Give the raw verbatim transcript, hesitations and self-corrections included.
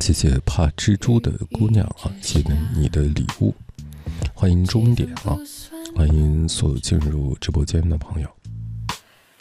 谢谢怕蜘蛛的姑娘啊，谢谢你的礼物，欢迎终点啊，欢迎所有进入直播间的朋友。